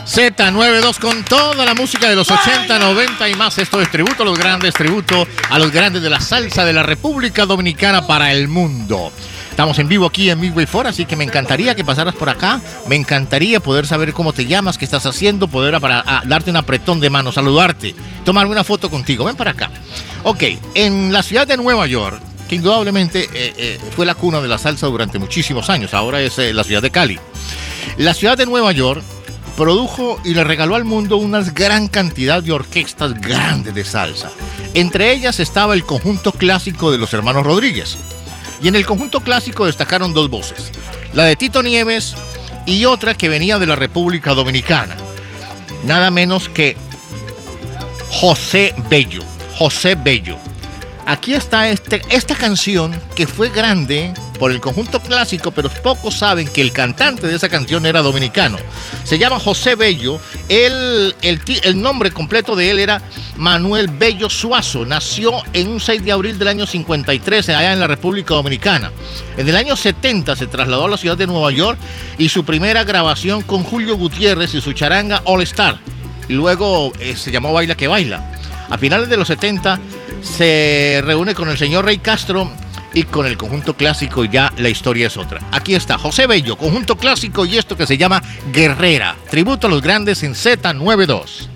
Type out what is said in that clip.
Z92 con toda la música de los 80, 90 y más. Esto es tributo a los grandes, tributo a los grandes de la salsa de la República Dominicana para el mundo. Estamos en vivo aquí en Midway Forum, así que me encantaría que pasaras por acá. Me encantaría poder saber cómo te llamas, qué estás haciendo, poder darte un apretón de mano, saludarte, tomarme una foto contigo. Ven para acá. Ok, en la ciudad de Nueva York, que indudablemente fue la cuna de la salsa durante muchísimos años, ahora es la ciudad de Cali. La ciudad de Nueva York produjo y le regaló al mundo una gran cantidad de orquestas grandes de salsa. Entre ellas estaba el conjunto clásico de los hermanos Rodríguez. Y en el conjunto clásico destacaron dos voces, la de Tito Nieves y otra que venía de la República Dominicana, nada menos que José Bello. José Bello. Aquí está esta canción que fue grande por el conjunto clásico, pero pocos saben que el cantante de esa canción era dominicano. Se llama José Bello. El nombre completo de él era Manuel Bello Suazo. Nació en un 6 de abril del año 53 allá en la República Dominicana. En el año 70 se trasladó a la ciudad de Nueva York y su primera grabación con Julio Gutiérrez y su charanga All Star. Y luego se llamó Baila que Baila. A finales de los 70 se reúne con el señor Rey Castro y con el conjunto clásico, y ya la historia es otra. Aquí está José Bello, conjunto clásico, y esto que se llama Guerrera, tributo a los grandes en Z92.